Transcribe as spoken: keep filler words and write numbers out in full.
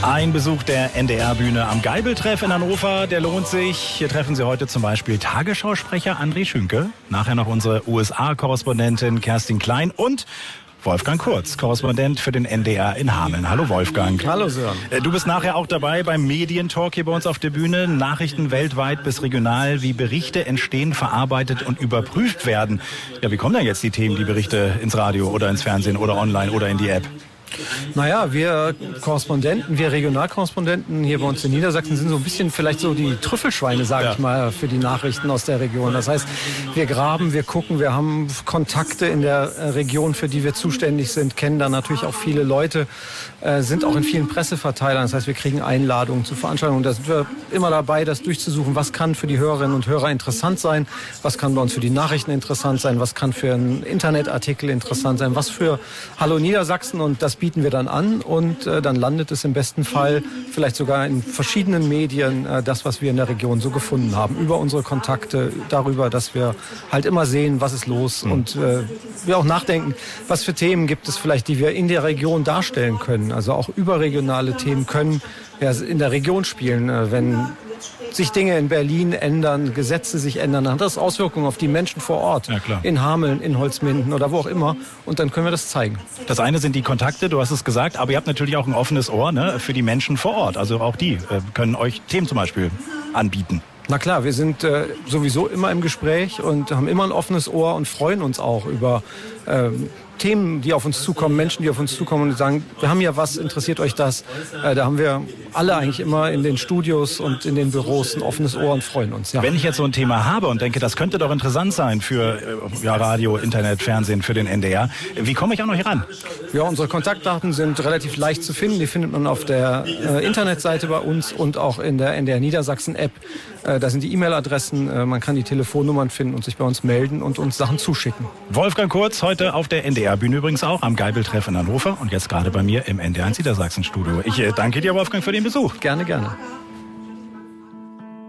Ein Besuch der N D R-Bühne am Geibeltreff in Hannover, der lohnt sich. Hier treffen Sie heute zum Beispiel Tagesschausprecher André Schünke, nachher noch unsere U S A-Korrespondentin Kerstin Klein und Wolfgang Kurz, Korrespondent für den N D R in Hameln. Hallo Wolfgang. Hallo Sören. Du bist nachher auch dabei beim Medientalk hier bei uns auf der Bühne. Nachrichten weltweit bis regional, wie Berichte entstehen, verarbeitet und überprüft werden. Ja, wie kommen denn jetzt die Themen, die Berichte ins Radio oder ins Fernsehen oder online oder in die App? Naja, wir Korrespondenten, wir Regionalkorrespondenten hier bei uns in Niedersachsen sind so ein bisschen vielleicht so die Trüffelschweine, sage ja. ich mal, für die Nachrichten aus der Region. Das heißt, wir graben, wir gucken, wir haben Kontakte in der Region, für die wir zuständig sind, kennen da natürlich auch viele Leute, äh, sind auch in vielen Presseverteilern. Das heißt, wir kriegen Einladungen zu Veranstaltungen. Da sind wir immer dabei, das durchzusuchen, was kann für die Hörerinnen und Hörer interessant sein, was kann bei uns für die Nachrichten interessant sein, was kann für einen Internetartikel interessant sein, was für Hallo Niedersachsen, und das bieten wir dann an und äh, dann landet es im besten Fall vielleicht sogar in verschiedenen Medien, äh, das, was wir in der Region so gefunden haben, über unsere Kontakte, darüber, dass wir halt immer sehen, was ist los mhm. und äh, wir auch nachdenken, was für Themen gibt es vielleicht, die wir in der Region darstellen können. Also auch überregionale Themen können ja in der Region spielen, äh, wenn sich Dinge in Berlin ändern, Gesetze sich ändern, dann hat das Auswirkungen auf die Menschen vor Ort, ja, klar. in Hameln, in Holzminden oder wo auch immer, und dann können wir das zeigen. Das eine sind die Kontakte, du hast es gesagt, aber ihr habt natürlich auch ein offenes Ohr, ne, für die Menschen vor Ort. Also auch die äh, können euch Themen zum Beispiel anbieten. Na klar, wir sind äh, sowieso immer im Gespräch und haben immer ein offenes Ohr und freuen uns auch über ähm, Themen, die auf uns zukommen, Menschen, die auf uns zukommen und sagen, wir haben ja was, interessiert euch das? Äh, da haben wir alle eigentlich immer in den Studios und in den Büros ein offenes Ohr und freuen uns. Ja. Wenn ich jetzt so ein Thema habe und denke, das könnte doch interessant sein für äh, ja, Radio, Internet, Fernsehen, für den N D R, wie komme ich auch noch hier ran? Ja, unsere Kontaktdaten sind relativ leicht zu finden. Die findet man auf der äh, Internetseite bei uns und auch in der N D R Niedersachsen-App. Äh, da sind die E-Mail-Adressen, äh, man kann die Telefonnummern finden und sich bei uns melden und uns Sachen zuschicken. Wolfgang Kurz, heute auf der N D R-Bühne übrigens auch, am Geibeltreff in Hannover und jetzt gerade bei mir im N D R eins Niedersachsen-Studio. Ich äh, danke dir, Wolfgang, für den Besuch. Gerne, gerne.